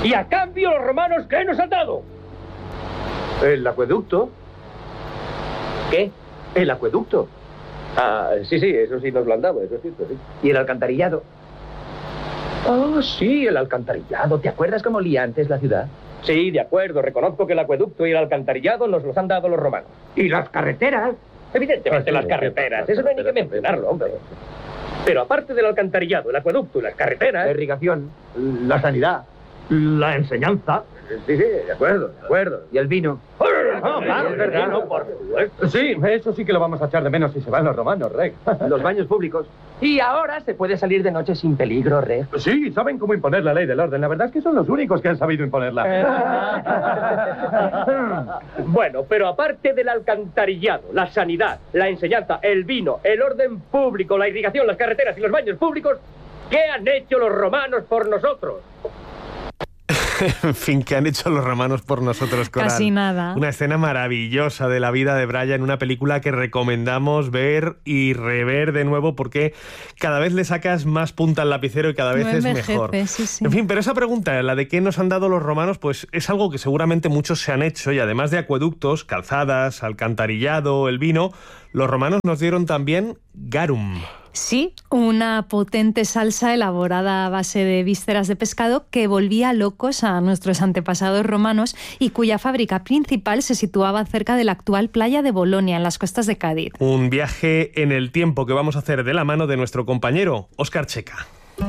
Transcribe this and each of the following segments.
Y a cambio los romanos, ¿qué nos han dado? El acueducto. ¿Qué? El acueducto. Ah, sí, eso sí nos lo han dado, eso es cierto, sí. ¿Y el alcantarillado? Ah, sí, el alcantarillado. ¿Te acuerdas cómo olía antes la ciudad? Sí, de acuerdo. Reconozco que el acueducto y el alcantarillado nos los han dado los romanos. ¿Y las carreteras? Evidentemente las carreteras. Eso no hay ni que mencionarlo, hombre. Pero aparte del alcantarillado, el acueducto y las carreteras... La irrigación, la sanidad, la enseñanza. Sí, de acuerdo. ¿Y el vino? Claro, por supuesto. Sí, eso sí que lo vamos a echar de menos si se van los romanos, Reg. Los baños públicos. Y ahora se puede salir de noche sin peligro, Reg. Sí, saben cómo imponer la ley del orden. La verdad es que son los únicos que han sabido imponerla. Bueno, pero aparte del alcantarillado, la sanidad, la enseñanza, el vino, el orden público, la irrigación, las carreteras y los baños públicos, ¿qué han hecho los romanos por nosotros? En fin, ¿qué han hecho los romanos por nosotros, Coral? Casi nada. Una escena maravillosa de la vida de Brian, una película que recomendamos ver y rever de nuevo porque cada vez le sacas más punta al lapicero y cada vez es mejor. Sí. En fin, pero esa pregunta, la de qué nos han dado los romanos, pues es algo que seguramente muchos se han hecho y además de acueductos, calzadas, alcantarillado, el vino, los romanos nos dieron también garum. Sí, una potente salsa elaborada a base de vísceras de pescado que volvía locos a nuestros antepasados romanos y cuya fábrica principal se situaba cerca de la actual playa de Bolonia, en las costas de Cádiz. Un viaje en el tiempo que vamos a hacer de la mano de nuestro compañero Óscar Checa.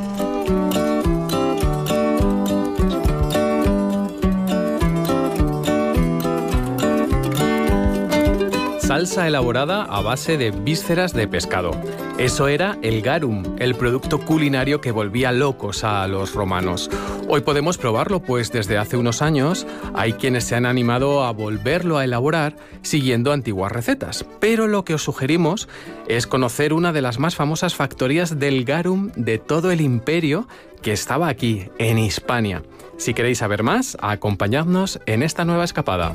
Salsa elaborada a base de vísceras de pescado. Eso era el garum, el producto culinario que volvía locos a los romanos. Hoy podemos probarlo, pues desde hace unos años hay quienes se han animado a volverlo a elaborar siguiendo antiguas recetas. Pero lo que os sugerimos es conocer una de las más famosas factorías del garum de todo el imperio, que estaba aquí, en Hispania. Si queréis saber más, acompañadnos en esta nueva escapada.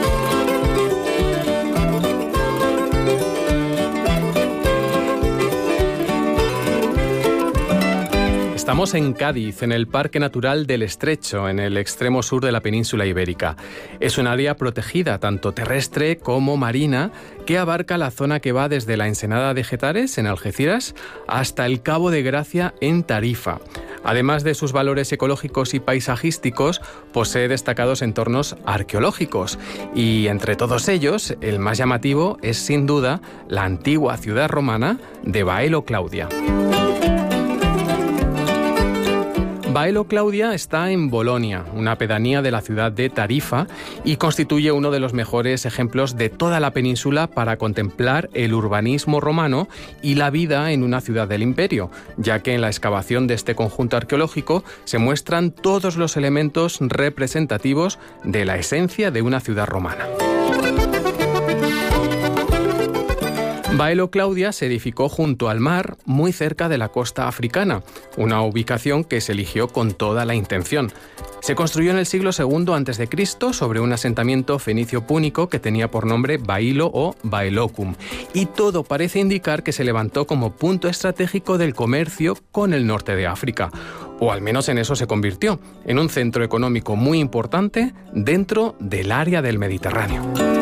Estamos en Cádiz, en el Parque Natural del Estrecho, en el extremo sur de la península ibérica. Es un área protegida, tanto terrestre como marina, que abarca la zona que va desde la Ensenada de Getares, en Algeciras, hasta el Cabo de Gracia, en Tarifa. Además de sus valores ecológicos y paisajísticos, posee destacados entornos arqueológicos. Y entre todos ellos, el más llamativo es sin duda la antigua ciudad romana de Baelo Claudia. Baelo Claudia está en Bolonia, una pedanía de la ciudad de Tarifa, y constituye uno de los mejores ejemplos de toda la península para contemplar el urbanismo romano y la vida en una ciudad del imperio, ya que en la excavación de este conjunto arqueológico se muestran todos los elementos representativos de la esencia de una ciudad romana. Baelo Claudia se edificó junto al mar, muy cerca de la costa africana, una ubicación que se eligió con toda la intención. Se construyó en el siglo II a.C. sobre un asentamiento fenicio-púnico que tenía por nombre Bailo o Baelocum, y todo parece indicar que se levantó como punto estratégico del comercio con el norte de África, o al menos en eso se convirtió, en un centro económico muy importante dentro del área del Mediterráneo.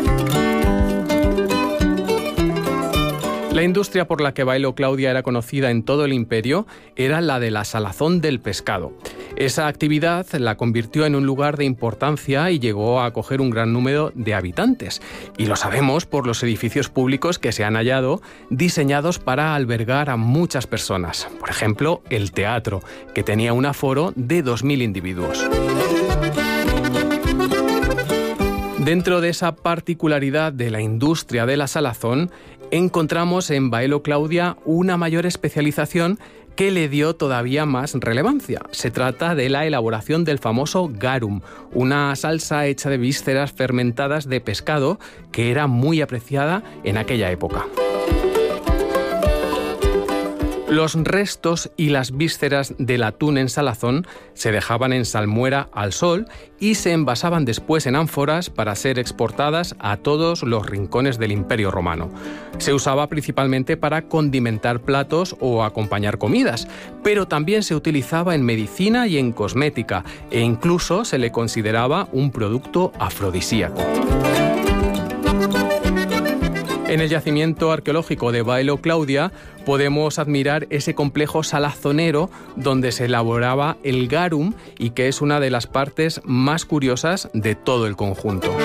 La industria por la que Baelo Claudia era conocida en todo el imperio era la de la salazón del pescado. Esa actividad la convirtió en un lugar de importancia y llegó a acoger un gran número de habitantes. Y lo sabemos por los edificios públicos que se han hallado diseñados para albergar a muchas personas. Por ejemplo, el teatro, que tenía un aforo de 2.000 individuos. Dentro de esa particularidad de la industria de la salazón, encontramos en Baelo Claudia una mayor especialización que le dio todavía más relevancia. Se trata de la elaboración del famoso garum, una salsa hecha de vísceras fermentadas de pescado que era muy apreciada en aquella época. Los restos y las vísceras del atún en salazón se dejaban en salmuera al sol y se envasaban después en ánforas para ser exportadas a todos los rincones del Imperio Romano. Se usaba principalmente para condimentar platos o acompañar comidas, pero también se utilizaba en medicina y en cosmética, e incluso se le consideraba un producto afrodisíaco. En el yacimiento arqueológico de Baelo Claudia podemos admirar ese complejo salazonero donde se elaboraba el garum y que es una de las partes más curiosas de todo el conjunto.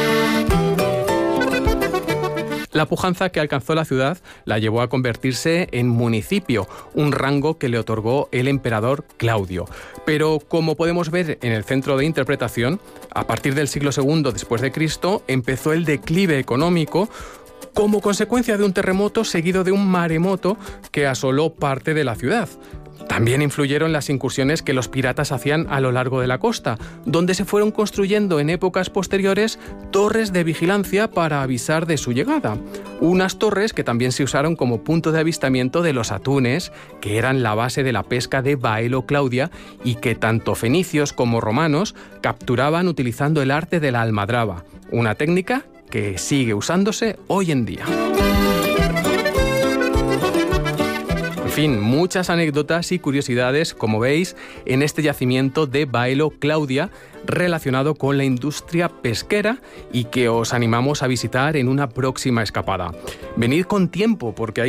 La pujanza que alcanzó la ciudad la llevó a convertirse en municipio, un rango que le otorgó el emperador Claudio. Pero como podemos ver en el centro de interpretación, a partir del siglo II después de Cristo empezó el declive económico como consecuencia de un terremoto seguido de un maremoto que asoló parte de la ciudad. También influyeron las incursiones que los piratas hacían a lo largo de la costa, donde se fueron construyendo en épocas posteriores torres de vigilancia para avisar de su llegada. Unas torres que también se usaron como punto de avistamiento de los atunes, que eran la base de la pesca de Baelo Claudia y que tanto fenicios como romanos capturaban utilizando el arte de la almadraba, una técnica que sigue usándose hoy en día. En fin, muchas anécdotas y curiosidades, como veis, en este yacimiento de Baelo Claudia, relacionado con la industria pesquera y que os animamos a visitar en una próxima escapada. Venid con tiempo, porque hay